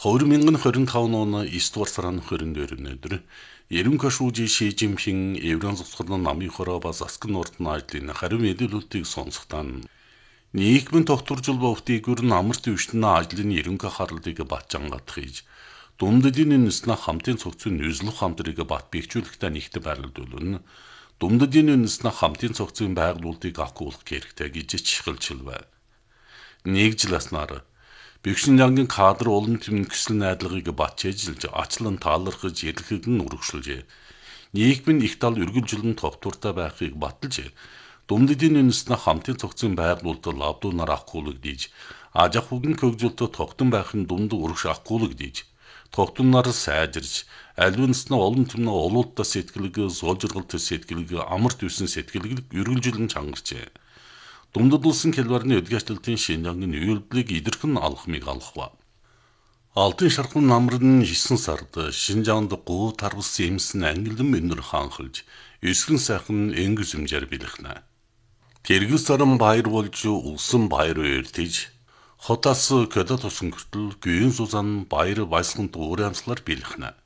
2025 оны 9 дугаар сарын 22-ны өдөр Ерөнхий шүүжи Ши Жинпин Еврон цогцолны намын хороо ба засгийн ордны ажлын харин мэдээллүүдийг сонсохдоо нийгмийн тогтворжул бовтыг өрн амарт өвчтөн ажлын ерөнхий харалтыг батжангадах хийж Думдадын үнэснэ хамтын цогцын нүүзлэх хамтрыг бат бэхжүүлэхтэй нэгт байрлуулна. Думдадын үнэснэ хамтын цогцын байгуулалтыг акуулах хэрэгтэй гэж чихэлжилвэ. Нэг жиласнаар Бэкшинjanгийн кадр улам тэмн гэсэл найдлагыг батчээжилж ачлан таалархаж ирэхэд нь үргэлжлэжээ. Нийгмийн их тал үргэлжлэн тогтвортой байхыг баталж Думдадын үнэснэ хамтын цогцын байгуулалт лавдуунаар акуулагдиж ажах үгэн хөгжөлтөд тогтон байхын дунд урагш акуулагдиж тогтноор сайжирч альвинснэ олон тэмнэ олуултаа сэтгэлэг зоолжиргалт сэтгэлэг амарт үсэн сэтгэлэг үргэлжлэн чангарчээ. Думдад улсын хэлбэрний өдгөөчлөлтийн Шинжангийн үйлдэлийг идэрхэн алхмыг алхав. Алтын шархан намрын 9 сард Шинжаанд гоо тарвас эмсэн ангилан өнөр хаанхалж эсгэн сайхан энгис юмжаар билэхнэ. Тэргэл саран баяр болж улсын баяр өртөж хотоос көдө тусан хүртэл гүйн сузан баяр баясган дуураймслаар билэхнэ.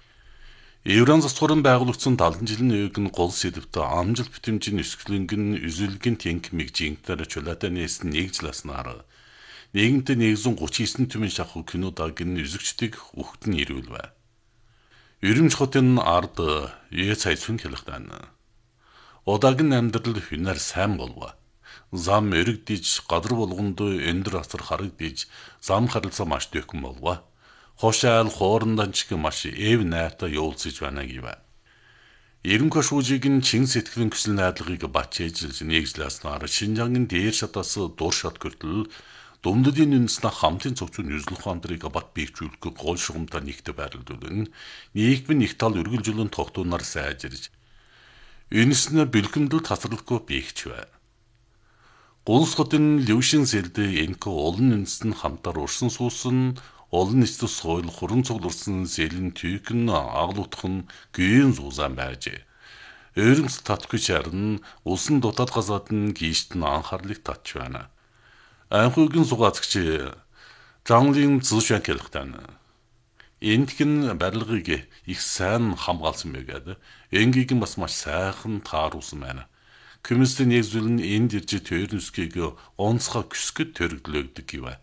Еврон засварын байгуулагдсан 70 жилийн үеиг нь гол сэдвт амжилт битэмжийн өсгөлөнгөн үзүүлгийн тэнхмиг жингээр чулаатай нээсэн нэг жиласнаар нэгэнтээ 139 түмэн шахуу кинодаг нь үзэгчдийг өгтөн ирүүлвэ. Ерөмж хотын ард цайцун хэлэхтэн. Удагийн амьдрал хүнээр сайн болов. Зам өргөдж гадар болгонд өндөр асар харагдж зам харилцаа маш дэвхэн болов. Хошаал хоорондоо ч маш эв найртай явуулж байна гэв. Ерөнхий шүүжийг нь чин сэтгэлийн хүсэл найдлагыг батчээжилж нэгжлээснээр Шинжангийн дээр шатаас дур шат хүртэл Думдадын үнэснэ хамтын цогцын үзлэх хамтрыг бат бэхжүүлэх гол шугамтай нэгт байрлуулна. Нийгмийн их тал үргэлжлэн тогтуунаар сайжирж үнэснэ бэлгэмдэл тасралтгүй бэхжвэ. Гулс хотын Левшин сэлдэ энко олон үнэснэ хамтаар урсан суусан олон нийтэд соёл хуран цугларсан зэлэн түйхэн аглуудхан гүйн зузаан байжээ. Өөрөмс татгүйч харин улсын дутаад газаад нь гişт нь анхаарлыг татж байна. Анхүйгийн сугаацгч Жанлин Цзушан хэлэхтэн. Энтхэн барилгыг их сайн хамгаалсан байгаад энгийг бас маш сайхан тааруулсан байна. Комиссийн нэг зүйл нь энд ирж төрнөсгийг онцгой küсгэд төрөглөөдөг гэв.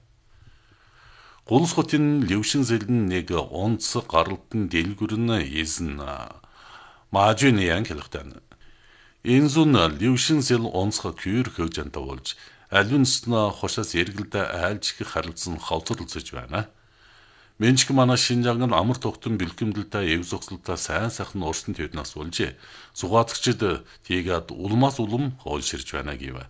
Гулс хотын Левшин зэлэн нэг онц гаралтын дэлгүрэн эзэн Мажүний хэлэхтэн. Энэ зүүн Левшин зэл онцгой кюр хөгжөнтэй болж альвинснэ хошоос эргэлдэ айлж их харилцсан хавцарлцж байна. Менчг манай Шинжангийн амар тогтон бэлгэмдэлтэй эв зогсолтой сайн сайхан урсан тэрнээс болж сугаацгчид тийгээд улмаас улам хоолширж байна гэв.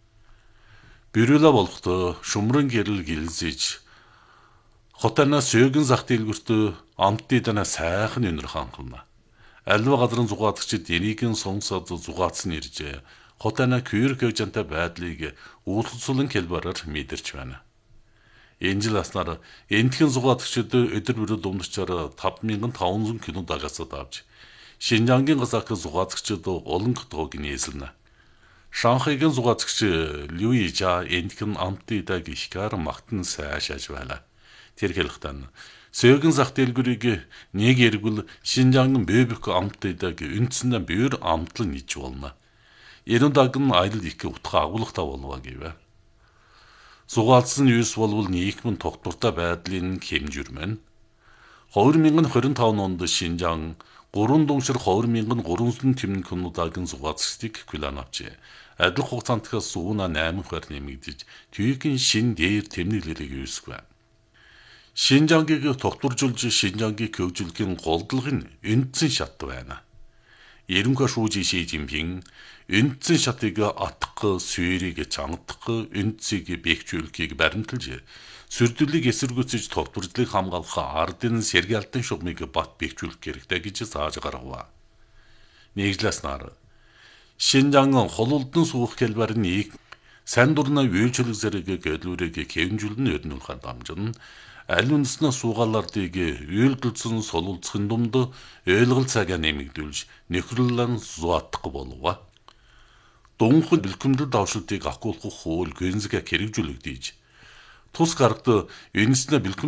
Бирюла болохдоо шумран гэрэл гэлзэж хотоноос сөөгөн зах дэлгүрт амтны данаа сайхан өнөр ханхална. Альва газрын зугаацгчид энийг нь сонсоод зугаацсан иржээ. Хотоно кюр хөвжөнтэй байдлыг үүлцүүлэн хэлбэрээр мэдэрч байна. Энэ жил аснаар энтхэн зугаацгчид өдөр бүрөө думдчаар 5500 км дагасад авч Шинжангийн газаах зугаацгчид олон хотгоог нээсэлнэ. Шанхайгийн зугаацгч Люижа энтхэн амтны даг ихгар магтан сайшааж байна. Тэр хэлэхтэн сөөгөн зах дэлгүрийг нэг эргүүл Шинжангийн бэбэх амтдаг үндсэндээ бээр амтлан иж болно. Эрен даг нь айл их утга агуулгатай болов гэв. Сугаалсан юус болвол нийгмийн тогтвортой байдлын хэмжүүрмэн 2025 онд Шинжан 3 дуншир 20,300 тэмнэн кинодагийн сугаацчдыг план авчээ. Адил хугацаантаас сууна 8 хувиар нэмэгдэж түйгийн шин дээр тэмдэглэлийг үүсгэв. Шинжангийг тогтворжуулж Шинжангийг хөгжүүлэхийн голдлого нь үндсэн шат байна. Ерөнхий шүүжи Ши Жинпин үндсэн шатыг атгах, сүйрийг чангадах, үндсийг бэхжүүлэхийг баримталж сүрдүүлийг эсэргүүцэж тогтворжлыг хамгаалах ардын сэргээлтэн шугамыг бат бэхжүүлэх хэрэгтэй гэж зааж гаргав. Нэгжлэснээр Шинжан холулдын суух хэлбэрийн сайн дурны үйлчлэг зэрэг гэдлүүрийг хэмжүүлэн өрнүүлэх дамжин аль үндэснээ суугаалардыг үйлдэлсэн солилцохын дунд ойлголт цагаа нэмэгдүүлж нөхрөлн зуатах болов. Дунхад бэлгэмдэл давшилтыг акуулах хууль гэнзэг хэрэгжүүлэгдэж тус гарагт энэснээ